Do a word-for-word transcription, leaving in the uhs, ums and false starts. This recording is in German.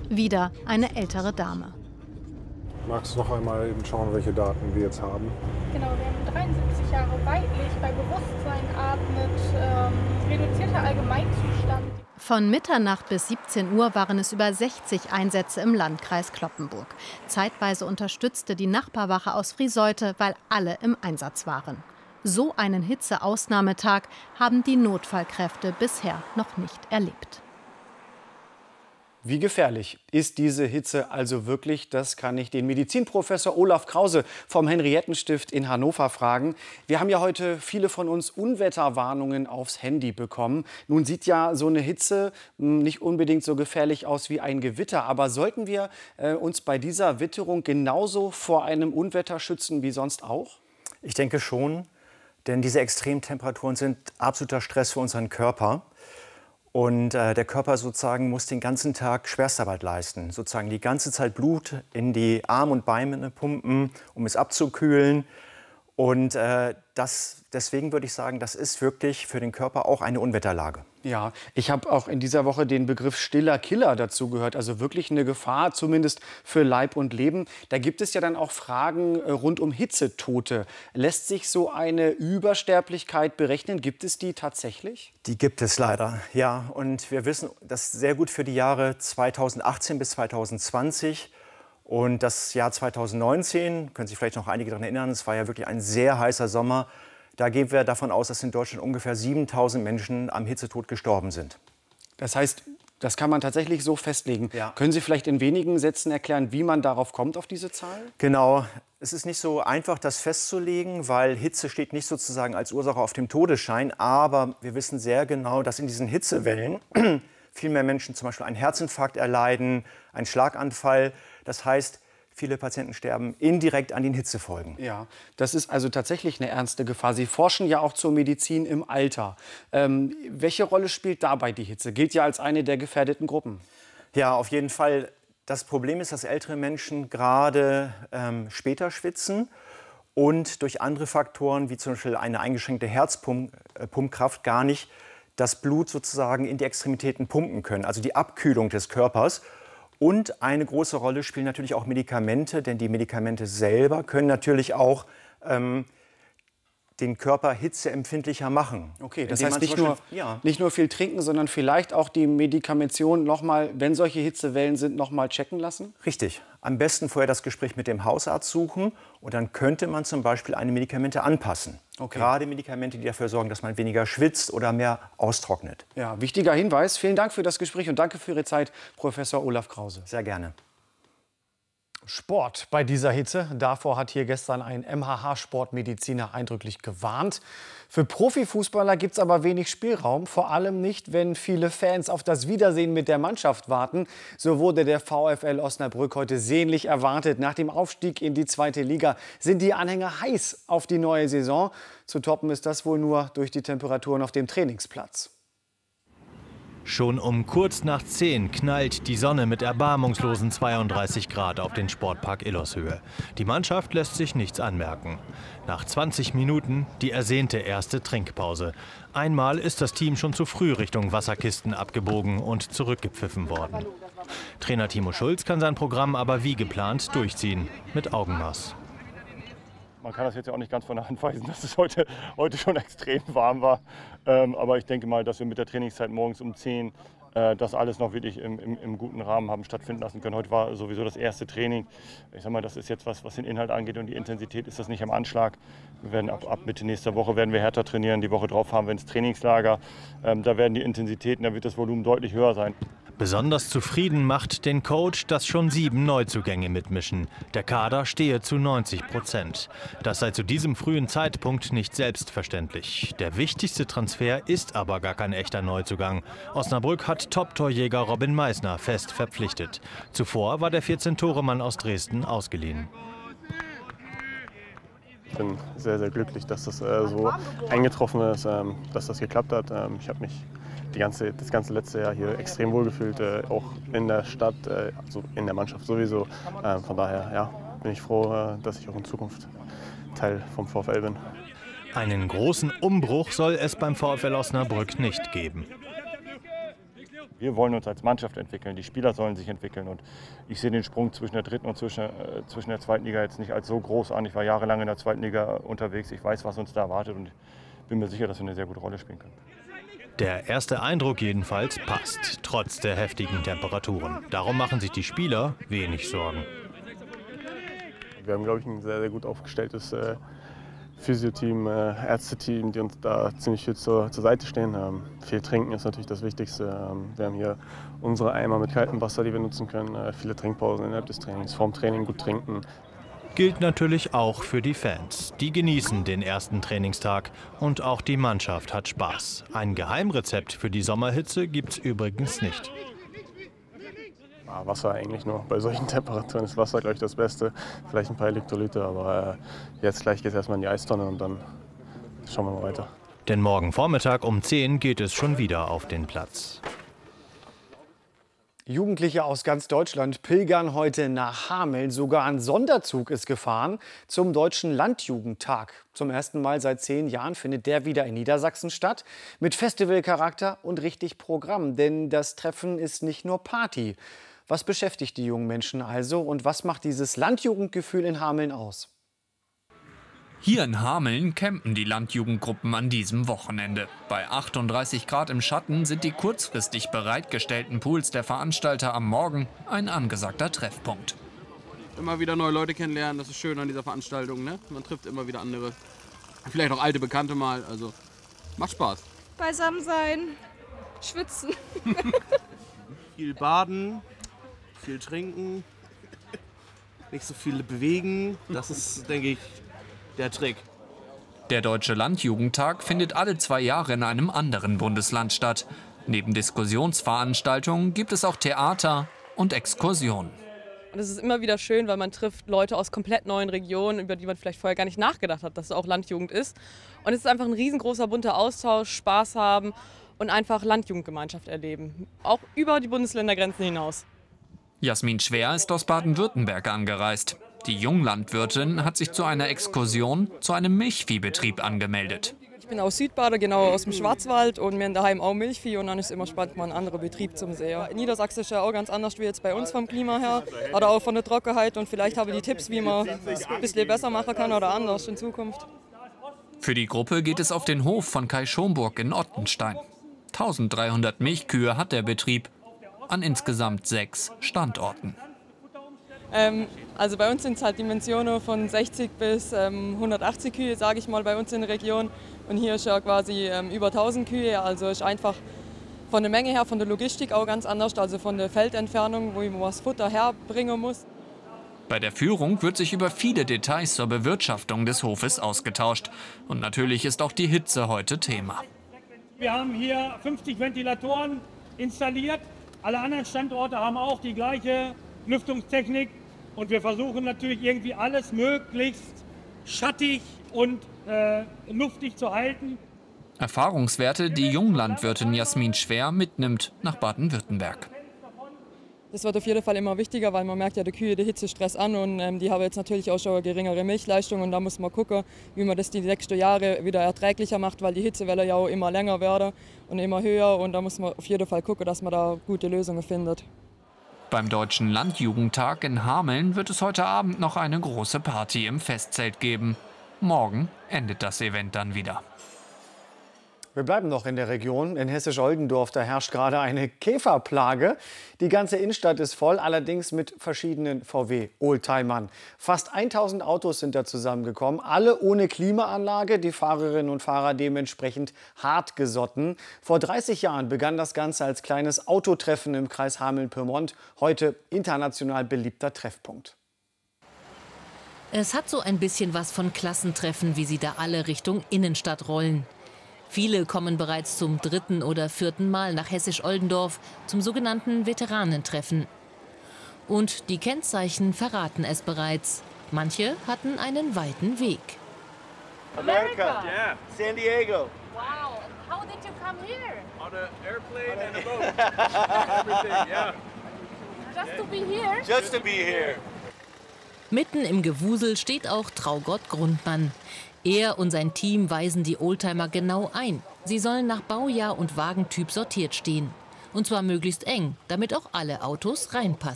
Wieder eine ältere Dame. Magst du noch einmal eben schauen, welche Daten wir jetzt haben? Genau, wir haben dreiundsiebzig Jahre weiblich, bei Bewusstsein atmet, ähm, reduzierter Allgemeinzustand. Von Mitternacht bis siebzehn Uhr waren es über sechzig Einsätze im Landkreis Cloppenburg. Zeitweise unterstützte die Nachbarwache aus Frieseute, weil alle im Einsatz waren. So einen Hitzeausnahmetag haben die Notfallkräfte bisher noch nicht erlebt. Wie gefährlich ist diese Hitze also wirklich? Das kann ich den Medizinprofessor Olaf Krause vom Henriettenstift in Hannover fragen. Wir haben ja heute viele von uns Unwetterwarnungen aufs Handy bekommen. Nun sieht ja so eine Hitze nicht unbedingt so gefährlich aus wie ein Gewitter. Aber sollten wir äh, uns bei dieser Witterung genauso vor einem Unwetter schützen wie sonst auch? Ich denke schon, denn diese Extremtemperaturen sind absoluter Stress für unseren Körper. Und äh, der Körper sozusagen muss den ganzen Tag Schwerstarbeit leisten, sozusagen die ganze Zeit Blut in die Arme und Beine pumpen, um es abzukühlen. Und äh, das, deswegen würde ich sagen, das ist wirklich für den Körper auch eine Unwetterlage. Ja, ich habe auch in dieser Woche den Begriff stiller Killer dazu gehört, also wirklich eine Gefahr, zumindest für Leib und Leben. Da gibt es ja dann auch Fragen rund um Hitzetote. Lässt sich so eine Übersterblichkeit berechnen? Gibt es die tatsächlich? Die gibt es leider, ja. Und wir wissen das sehr gut für die Jahre zweitausendachtzehn bis zweitausendzwanzig. Und das Jahr zweitausendneunzehn, können sich vielleicht noch einige daran erinnern, es war ja wirklich ein sehr heißer Sommer. Da gehen wir davon aus, dass in Deutschland ungefähr siebentausend Menschen am Hitzetod gestorben sind. Das heißt, das kann man tatsächlich so festlegen. Ja. Können Sie vielleicht in wenigen Sätzen erklären, wie man darauf kommt, auf diese Zahl? Genau. Es ist nicht so einfach, das festzulegen, weil Hitze steht nicht sozusagen als Ursache auf dem Todesschein. Aber wir wissen sehr genau, dass in diesen Hitzewellen viel mehr Menschen zum Beispiel einen Herzinfarkt erleiden, einen Schlaganfall. Das heißt, viele Patienten sterben indirekt an den Hitzefolgen. Ja, das ist also tatsächlich eine ernste Gefahr. Sie forschen ja auch zur Medizin im Alter. Ähm, welche Rolle spielt dabei die Hitze? Gilt ja als eine der gefährdeten Gruppen. Ja, auf jeden Fall. Das Problem ist, dass ältere Menschen gerade ähm, später schwitzen und durch andere Faktoren, wie zum Beispiel eine eingeschränkte Herzpumpkraft, gar nicht das Blut sozusagen in die Extremitäten pumpen können, also die Abkühlung des Körpers. Und eine große Rolle spielen natürlich auch Medikamente, denn die Medikamente selber können natürlich auch ähm, den Körper hitzeempfindlicher machen. Okay, das Indem heißt man nicht zum nur, Beispiel- ja. nicht nur viel trinken, sondern vielleicht auch die Medikamentation noch mal, wenn solche Hitzewellen sind, noch mal checken lassen? Richtig. Am besten vorher das Gespräch mit dem Hausarzt suchen und dann könnte man zum Beispiel eine Medikamente anpassen. Okay. Gerade Medikamente, die dafür sorgen, dass man weniger schwitzt oder mehr austrocknet. Ja, wichtiger Hinweis. Vielen Dank für das Gespräch und danke für Ihre Zeit, Professor Olaf Krause. Sehr gerne. Sport bei dieser Hitze. Davor hat hier gestern ein M H H-Sportmediziner eindrücklich gewarnt. Für Profifußballer gibt es aber wenig Spielraum, vor allem nicht, wenn viele Fans auf das Wiedersehen mit der Mannschaft warten. So wurde der VfL Osnabrück heute sehnlich erwartet. Nach dem Aufstieg in die zweite Liga sind die Anhänger heiß auf die neue Saison. Zu toppen ist das wohl nur durch die Temperaturen auf dem Trainingsplatz. Schon um kurz nach zehn knallt die Sonne mit erbarmungslosen zweiunddreißig Grad auf den Sportpark Illershöhe. Die Mannschaft lässt sich nichts anmerken. Nach zwanzig Minuten die ersehnte erste Trinkpause. Einmal ist das Team schon zu früh Richtung Wasserkisten abgebogen und zurückgepfiffen worden. Trainer Timo Schulz kann sein Programm aber wie geplant durchziehen, mit Augenmaß. Man kann das jetzt ja auch nicht ganz von der Hand weisen, dass es heute, heute schon extrem warm war. Ähm, aber ich denke mal, dass wir mit der Trainingszeit morgens um zehn äh, das alles noch wirklich im, im, im guten Rahmen haben stattfinden lassen können. Heute war sowieso das erste Training. Ich sag mal, das ist jetzt was, was den Inhalt angeht und die Intensität ist das nicht am Anschlag. Wir werden ab, ab Mitte nächster Woche werden wir härter trainieren. Die Woche drauf haben wir ins Trainingslager. Ähm, da werden die Intensitäten, da wird das Volumen deutlich höher sein. Besonders zufrieden macht den Coach, dass schon sieben Neuzugänge mitmischen. Der Kader stehe zu neunzig Prozent. Das sei zu diesem frühen Zeitpunkt nicht selbstverständlich. Der wichtigste Transfer ist aber gar kein echter Neuzugang. Osnabrück hat Top-Torjäger Robin Meissner fest verpflichtet. Zuvor war der vierzehn-Tore-Mann aus Dresden ausgeliehen. Ich bin sehr, sehr glücklich, dass das äh, so eingetroffen ist, ähm, dass das geklappt hat. Ähm, ich habe mich die ganze, das ganze letzte Jahr hier extrem wohl gefühlt, äh, auch in der Stadt, äh, also in der Mannschaft sowieso. Äh, von daher ja, bin ich froh, äh, dass ich auch in Zukunft Teil vom VfL bin. Einen großen Umbruch soll es beim VfL Osnabrück nicht geben. Wir wollen uns als Mannschaft entwickeln, die Spieler sollen sich entwickeln. Und ich sehe den Sprung zwischen der dritten und zwischen, äh, zwischen der zweiten Liga jetzt nicht als so groß an. Ich war jahrelang in der zweiten Liga unterwegs. Ich weiß, was uns da erwartet und bin mir sicher, dass wir eine sehr gute Rolle spielen können. Der erste Eindruck jedenfalls passt, trotz der heftigen Temperaturen. Darum machen sich die Spieler wenig Sorgen. Wir haben, glaube ich, ein sehr, sehr gut aufgestelltes äh, Physio-Team, äh, Ärzteteam, die uns da ziemlich viel zur, zur Seite stehen. Ähm, viel trinken ist natürlich das Wichtigste. Ähm, wir haben hier unsere Eimer mit kaltem Wasser, die wir nutzen können. Äh, viele Trinkpausen innerhalb des Trainings, vorm Training gut trinken. Gilt natürlich auch für die Fans. Die genießen den ersten Trainingstag und auch die Mannschaft hat Spaß. Ein Geheimrezept für die Sommerhitze gibt's übrigens nicht. Wasser eigentlich nur. Bei solchen Temperaturen ist Wasser, glaube ich, das Beste. Vielleicht ein paar Elektrolyte, aber äh, jetzt gleich geht es erstmal in die Eistonne und dann schauen wir mal weiter. Denn morgen Vormittag um zehn geht es schon wieder auf den Platz. Jugendliche aus ganz Deutschland pilgern heute nach Hameln. Sogar ein Sonderzug ist gefahren zum Deutschen Landjugendtag. Zum ersten Mal seit zehn Jahren findet der wieder in Niedersachsen statt. Mit Festivalcharakter und richtig Programm. Denn das Treffen ist nicht nur Party. Was beschäftigt die jungen Menschen also und was macht dieses Landjugendgefühl in Hameln aus? Hier in Hameln campen die Landjugendgruppen an diesem Wochenende. Bei achtunddreißig Grad im Schatten sind die kurzfristig bereitgestellten Pools der Veranstalter am Morgen ein angesagter Treffpunkt. Immer wieder neue Leute kennenlernen, das ist schön an dieser Veranstaltung, ne? Man trifft immer wieder andere, vielleicht auch alte Bekannte mal, also macht Spaß. Beisammen sein, schwitzen. Viel baden, viel trinken, nicht so viel bewegen, das ist, denke ich, der Trick. Der Deutsche Landjugendtag findet alle zwei Jahre in einem anderen Bundesland statt. Neben Diskussionsveranstaltungen gibt es auch Theater und Exkursionen. Und es ist immer wieder schön, weil man trifft Leute aus komplett neuen Regionen, über die man vielleicht vorher gar nicht nachgedacht hat, dass es auch Landjugend ist. Und es ist einfach ein riesengroßer bunter Austausch, Spaß haben und einfach Landjugendgemeinschaft erleben. Auch über die Bundesländergrenzen hinaus. Jasmin Schwer ist aus Baden-Württemberg angereist. Die Junglandwirtin hat sich zu einer Exkursion zu einem Milchviehbetrieb angemeldet. Ich bin aus Südbaden, genau aus dem Schwarzwald, und wir haben daheim auch Milchvieh und dann ist es immer spannend, mal einen anderen Betrieb zu sehen. Niedersachsen ist ja auch ganz anders wie jetzt bei uns vom Klima her, oder auch von der Trockenheit, und vielleicht habe ich die Tipps, wie man es ein bisschen besser machen kann oder anders in Zukunft. Für die Gruppe geht es auf den Hof von Kai Schomburg in Ottenstein. dreizehnhundert Milchkühe hat der Betrieb an insgesamt sechs Standorten. Ähm, also bei uns sind es halt Dimensionen von sechzig bis ähm, hundertachtzig Kühe, sage ich mal, bei uns in der Region. Und hier ist ja quasi ähm, über tausend Kühe, also ist einfach von der Menge her, von der Logistik auch ganz anders, also von der Feldentfernung, wo man das Futter herbringen muss. Bei der Führung wird sich über viele Details zur Bewirtschaftung des Hofes ausgetauscht. Und natürlich ist auch die Hitze heute Thema. Wir haben hier fünfzig Ventilatoren installiert. Alle anderen Standorte haben auch die gleiche Lüftungstechnik. Und wir versuchen natürlich irgendwie alles möglichst schattig und äh, luftig zu halten. Erfahrungswerte, die Junglandwirtin Jasmin Schwer mitnimmt nach Baden-Württemberg. Das wird auf jeden Fall immer wichtiger, weil man merkt ja, die Kühe, die Hitzestress an, und ähm, die haben jetzt natürlich auch schon eine geringere Milchleistung, und da muss man gucken, wie man das die nächsten Jahre wieder erträglicher macht, weil die Hitzewelle ja auch immer länger werden und immer höher, und da muss man auf jeden Fall gucken, dass man da gute Lösungen findet. Beim Deutschen Landjugendtag in Hameln wird es heute Abend noch eine große Party im Festzelt geben. Morgen endet das Event dann wieder. Wir bleiben noch in der Region. In Hessisch-Oldendorf, da herrscht gerade eine Käferplage. Die ganze Innenstadt ist voll, allerdings mit verschiedenen V W-Oldtimern. Fast tausend Autos sind da zusammengekommen, alle ohne Klimaanlage, die Fahrerinnen und Fahrer dementsprechend hartgesotten. Vor dreißig Jahren begann das Ganze als kleines Autotreffen im Kreis Hameln-Pyrmont, heute international beliebter Treffpunkt. Es hat so ein bisschen was von Klassentreffen, wie sie da alle Richtung Innenstadt rollen. Viele kommen bereits zum dritten oder vierten Mal nach Hessisch-Oldendorf zum sogenannten Veteranentreffen. Und die Kennzeichen verraten es bereits. Manche hatten einen weiten Weg. America, yeah, San Diego. Wow, how did you come here? On an airplane and a boat. Everything, yeah. Just to be here? Just to be here. Mitten im Gewusel steht auch Traugott Grundmann. Er und sein Team weisen die Oldtimer genau ein. Sie sollen nach Baujahr und Wagentyp sortiert stehen. Und zwar möglichst eng, damit auch alle Autos reinpassen.